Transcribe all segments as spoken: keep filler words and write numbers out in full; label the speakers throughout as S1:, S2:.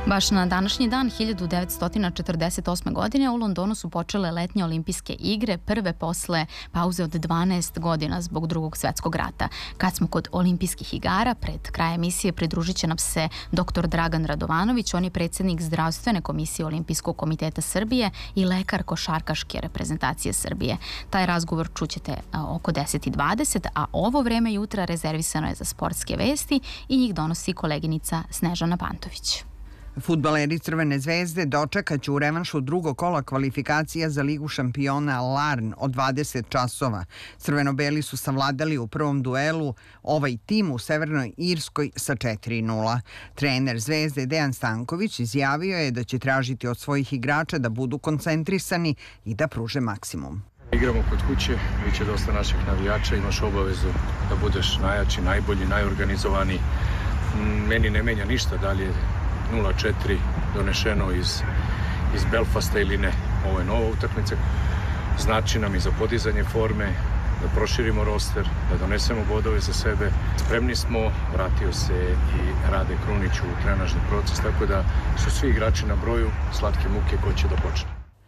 S1: Baš na današnji dan hiljadu devetsto četrdeset osme. godine u Londonu su počele letnje olimpijske igre, prve posle pauze od dvanaest godina zbog drugog svetskog rata. Kad smo kod olimpijskih igara, pred kraj emisije pridružit će nam se doktor Dragan Radovanović, on je predsjednik Zdravstvene komisije Olimpijskog komiteta Srbije i lekar košarkaške reprezentacije Srbije. Taj razgovor čućete oko deset i dvadeset, a ovo vreme jutra rezervisano je za sportske vesti i njih donosi koleginica Snežana Pantović.
S2: Fudbaleri Crvene zvezde dočekat će u revanšu drugog kola kvalifikacija za Ligu šampiona Larn od dvadeset časova. Crveno-beli su savladali u prvom duelu ovaj tim u Severnoj Irskoj sa četiri nula. Trener Zvezde Dejan Stanković izjavio je da će tražiti od svojih igrača da budu koncentrisani i da pruže maksimum.
S3: Igramo kod kuće, bit će dosta naših navijača, imaš obavezu da budeš najjači, najbolji, najorganizovaniji. Meni ne menja ništa dalje nula četiri donešeno iz, iz Belfasta ili ne. Ovo je nova utakmica. Znači nam i za podizanje forme, da proširimo roster, da donesemo bodove za sebe. Spremni smo, vratio se i Rade Krunić u trenažni proces, tako da su svi igrači na broju, slatke muke ko će da počne.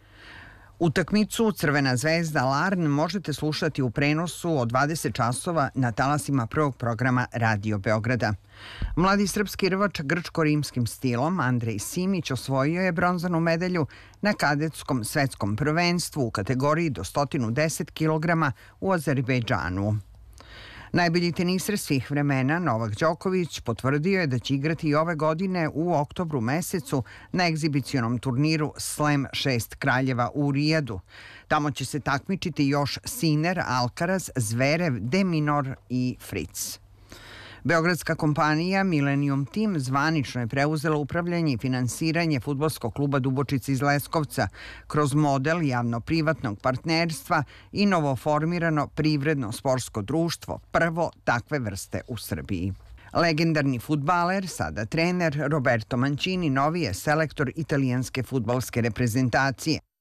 S2: Utakmicu Crvena zvezda Larn možete slušati u prenosu od dvadeset časova na talasima prvog programa Radio Beograda. Mladi srpski rvač grčko-rimskim stilom Andrej Simić osvojio je bronzanu medalju na kadetskom svetskom prvenstvu u kategoriji do sto deset kilograma u Azerbejdžanu. Najbolji teniser svih vremena Novak Đoković potvrdio je da će igrati i ove godine u oktobru mesecu na egzibicionom turniru Slam šest kraljeva u Rijadu. Tamo će se takmičiti još Sinner, Alcaraz, Zverev, De Minaur i Fritz. Beogradska kompanija Millennium Team zvanično je preuzela upravljanje i finansiranje fudbalskog kluba Dubočica iz Leskovca kroz model javno-privatnog partnerstva i novoformirano privredno sportsko društvo, prvo takve vrste u Srbiji. Legendarni fudbaler, sada trener Roberto Mancini, novi je selektor italijanske fudbalske reprezentacije.